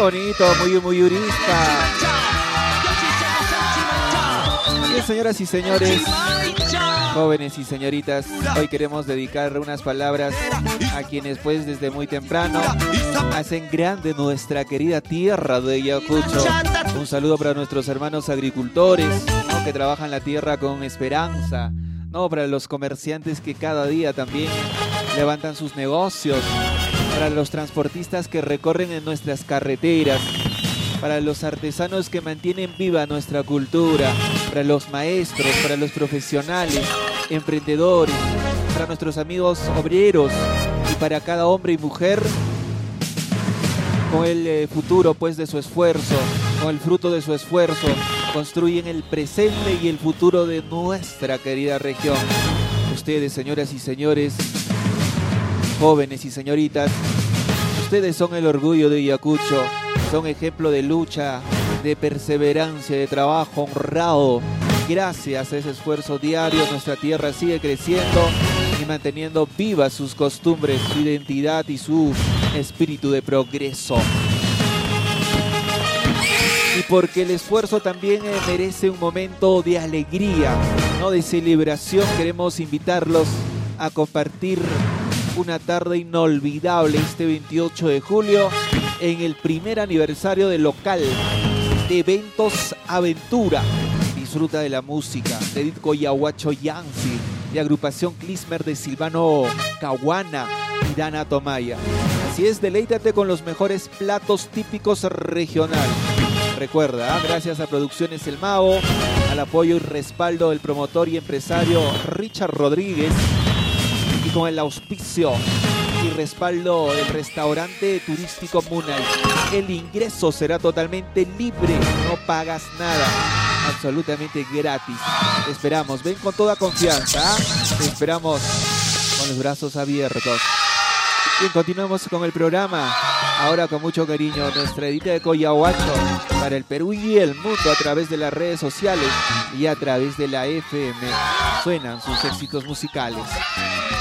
bonito, muy urista. Bien, señoras y señores, jóvenes y señoritas, hoy queremos dedicar unas palabras a quienes pues desde muy temprano hacen grande nuestra querida tierra de Ayacucho. Un saludo para nuestros hermanos agricultores, ¿no?, que trabajan la tierra con esperanza, ¿no?, para los comerciantes que cada día también levantan sus negocios, para los transportistas que recorren en nuestras carreteras, para los artesanos que mantienen viva nuestra cultura, para los maestros, para los profesionales, emprendedores, para nuestros amigos obreros y para cada hombre y mujer con el futuro pues de su esfuerzo, con el fruto de su esfuerzo, construyen el presente y el futuro de nuestra querida región. Ustedes, señoras y señores, jóvenes y señoritas, ustedes son el orgullo de Ayacucho, son ejemplo de lucha, de perseverancia, de trabajo honrado. Gracias a ese esfuerzo diario, nuestra tierra sigue creciendo y manteniendo vivas sus costumbres, su identidad y su espíritu de progreso. Y porque el esfuerzo también merece un momento de alegría, ¿no?, de celebración, queremos invitarlos a compartir una tarde inolvidable este 28 de julio en el primer aniversario del local de Eventos Aventura. Disfruta de la música de Edith Yahuacho Yancy, de agrupación Clismer de Silvano Caguana y Dana Tomaya. Así es, deleítate con los mejores platos típicos regionales. Recuerda, gracias a Producciones El Mao, al apoyo y respaldo del promotor y empresario Richard Rodríguez y con el auspicio y respaldo del restaurante turístico Munay. El ingreso será totalmente libre, no pagas nada, absolutamente gratis. Te esperamos, ven con toda confianza, te esperamos con los brazos abiertos. Bien, continuamos con el programa. Ahora con mucho cariño, nuestra Edita de Coyahuacho para el Perú y el mundo a través de las redes sociales y a través de la FM. Suenan sus éxitos musicales.